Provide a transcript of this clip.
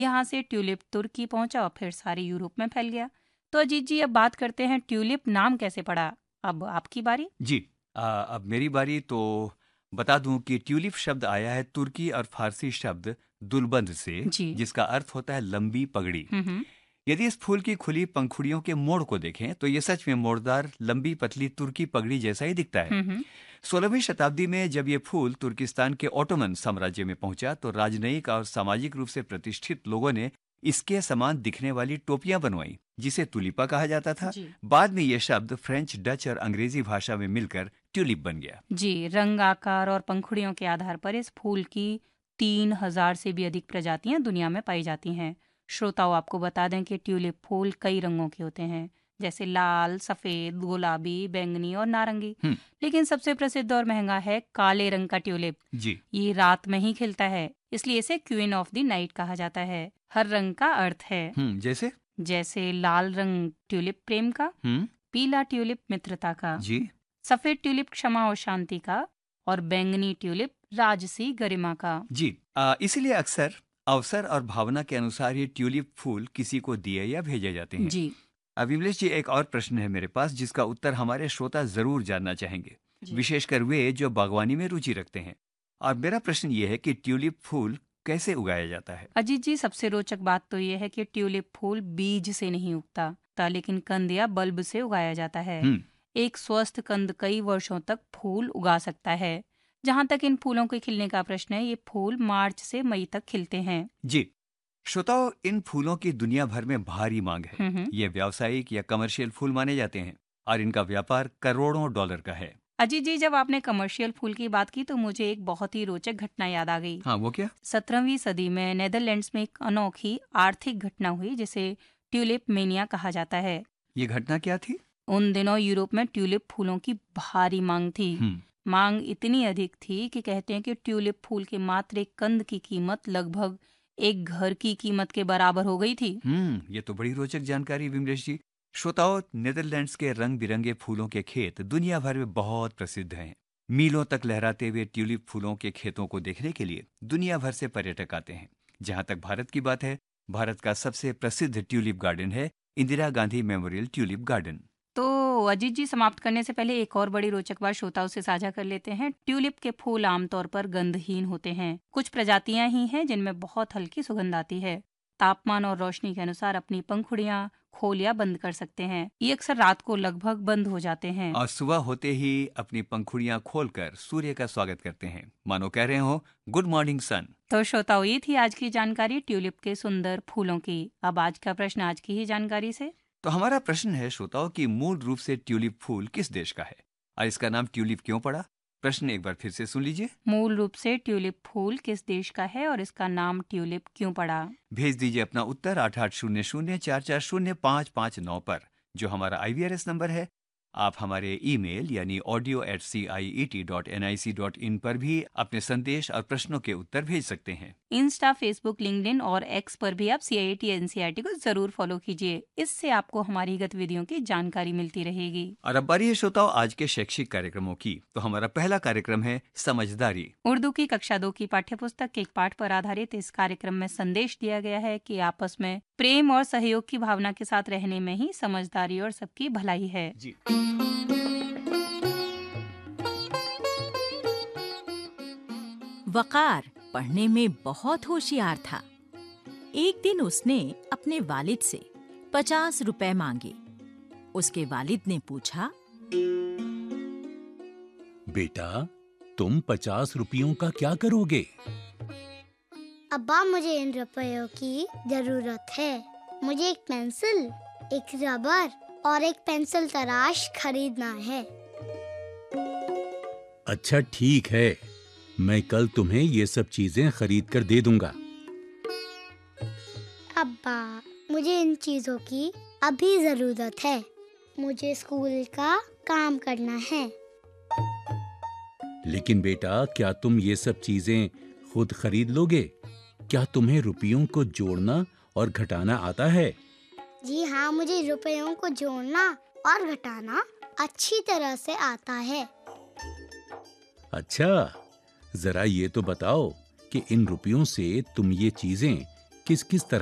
यहाँ से ट्यूलिप तुर्की पहुंचा और फिर सारे यूरोप में फैल गया। तो अजीत जी, अब बात करते हैं ट्यूलिप नाम कैसे पड़ा। अब आपकी बारी। जी, अब मेरी बारी। तो बता दूं कि ट्यूलिप शब्द आया है तुर्की और फारसी शब्द दुलबंद से, जी। जिसका अर्थ होता है लंबी पगड़ी। हम्म। यदि इस फूल की खुली पंखुड़ियों के मोड़ को देखें तो ये सच में मोड़दार लंबी पतली तुर्की पगड़ी जैसा ही दिखता है। हम्म। 16वीं शताब्दी में जब ये फूल तुर्किस्तान के ओटोमन साम्राज्य में पहुंचा तो राजनयिक और सामाजिक रूप से प्रतिष्ठित लोगों ने इसके समान दिखने वाली टोपियां बनवाई, जिसे तुलिपा कहा जाता था। जी। बाद में ये शब्द फ्रेंच, डच और अंग्रेजी भाषा में मिलकर ट्यूलिप बन गया। जी, रंग, आकार और पंखुड़ियों के आधार पर इस फूल की 3000 से भी अधिक प्रजातियां दुनिया में पाई जाती हैं। श्रोताओं, आपको बता दें कि ट्यूलिप फूल कई रंगों के होते हैं, जैसे लाल, सफेद, गुलाबी, बैंगनी और नारंगी। हम्म। लेकिन सबसे प्रसिद्ध और महंगा है काले रंग का ट्यूलिप। जी। ये रात में ही खिलता है, इसलिए इसे क्वीन ऑफ द नाइट कहा जाता है। हर रंग का अर्थ है। जैसे? जैसे लाल रंग ट्यूलिप प्रेम का, हम्म। पीला ट्यूलिप मित्रता का, जी। सफेद ट्यूलिप क्षमा और शांति का, और बैंगनी ट्यूलिप राजसी गरिमा का। जी, इसीलिए अक्सर अवसर और भावना के अनुसार ये ट्यूलिप फूल किसी को दिए या भेजे जाते हैं। जी। विमलेश जी, एक और प्रश्न है मेरे पास जिसका उत्तर हमारे श्रोता जरूर जानना चाहेंगे, जी। विशेषकर वे जो बागवानी में रुचि रखते हैं। और मेरा प्रश्न ये है कि ट्यूलिप फूल कैसे उगाया जाता है? अजीत जी, सबसे रोचक बात तो ये है कि ट्यूलिप फूल बीज से नहीं उगता, लेकिन कंद या बल्ब से उगाया जाता है। हम्म। एक स्वस्थ कंद कई वर्षों तक फूल उगा सकता है। जहाँ तक इन फूलों के खिलने का प्रश्न है, ये फूल मार्च से मई तक खिलते हैं। जी, श्रोताओं, इन फूलों की दुनिया भर में भारी मांग है। हम्म। ये व्यावसायिक या कमर्शियल फूल माने जाते हैं और इनका व्यापार करोड़ों डॉलर का है। अजीत जी, जब आपने कमर्शियल फूल की बात की तो मुझे एक बहुत ही रोचक घटना याद आ गई। हाँ, वो क्या? 17वीं सदी में नेदरलैंड्स में एक अनोखी आर्थिक घटना हुई जिसे ट्यूलिप मेनिया कहा जाता है। ये घटना क्या थी? उन दिनों यूरोप में ट्यूलिप फूलों की भारी मांग थी। हम्म। मांग इतनी अधिक थी कि कहते हैं कि ट्यूलिप फूल के मात्र एक कंद की कीमत लगभग एक घर की कीमत के बराबर हो गई थी। ये तो बड़ी रोचक जानकारी विमलेश जी। श्रोताओं, नेदरलैंड्स के रंग बिरंगे फूलों के खेत दुनिया भर में बहुत प्रसिद्ध हैं। मीलों तक लहराते हुए ट्यूलिप फूलों के खेतों को देखने के लिए दुनिया भर से पर्यटक आते हैं। जहां तक भारत की बात है, भारत का सबसे प्रसिद्ध ट्यूलिप गार्डन है Indira Gandhi memorial tulip garden. तो अजीत जी, समाप्त करने से पहले एक और बड़ी रोचक बात श्रोताओं से साझा कर लेते हैं। ट्यूलिप के फूल आमतौर पर गंधहीन होते हैं। कुछ प्रजातियां ही हैं जिनमें बहुत हल्की सुगंध आती है। तापमान और रोशनी के अनुसार अपनी पंखुड़ियां खोल या बंद कर सकते हैं। ये अक्सर रात को लगभग बंद हो जाते हैं। और सुबह होते ही अपनी पंखुड़ियां खोलकर सूर्य का स्वागत करते हैं, मानो कह रहे हो गुड मॉर्निंग सन। तो श्रोताओं, ये थी आज की जानकारी ट्यूलिप के सुंदर फूलों की। अब आज का प्रश्न आज की ही जानकारी से। तो हमारा प्रश्न है श्रोताओं कि मूल रूप से ट्यूलिप फूल किस देश का है और इसका नाम ट्यूलिप क्यों पड़ा? प्रश्न एक बार फिर से सुन लीजिए। मूल रूप से ट्यूलिप फूल किस देश का है और इसका नाम ट्यूलिप क्यों पड़ा? भेज दीजिए अपना उत्तर 8800440559 पर, जो हमारा IVRS नंबर है। आप हमारे ईमेल यानी audio@ciet.nic.in पर भी अपने संदेश और प्रश्नों के उत्तर भेज सकते हैं। इंस्टा, फेसबुक, लिंक्डइन और एक्स पर भी आप CIET NCERT को जरूर फॉलो कीजिए। इससे आपको हमारी गतिविधियों की जानकारी मिलती रहेगी। और अब बारी है श्रोताओं आज के शैक्षिक कार्यक्रमों की। तो हमारा पहला कार्यक्रम है समझदारी। उर्दू की कक्षा 2 की पाठ्यपुस्तक के एक पाठ पर आधारित इस कार्यक्रम में संदेश दिया गया है कि आपस में प्रेम और सहयोग की भावना के साथ रहने में ही समझदारी और सबकी भलाई है। जी। वकार पढ़ने में बहुत होशियार था। एक दिन उसने अपने वालिद से 50 रुपए मांगे। उसके वालिद ने पूछा, बेटा, तुम 50 रुपयों का क्या करोगे? अब्बा, मुझे इन रुपयों की जरूरत है। मुझे एक पेंसिल, एक रबर और एक पेंसिल तराश खरीदना है। अच्छा ठीक है, मैं कल तुम्हें ये सब चीजें खरीद कर दे दूंगा। अब्बा, मुझे इन चीजों की अभी जरूरत है। मुझे स्कूल का काम करना है। लेकिन बेटा, क्या तुम ये सब चीजें खुद खरीद लोगे? क्या तुम्हें रुपयों को जोड़ना और घटाना आता है? जी हाँ, मुझे रुपयों को जोड़ना और घटाना अच्छी तरह से आता है। अच्छा, जरा ये तो बताओ कि इन रुपयों से तुम ये चीजें किस किस तरह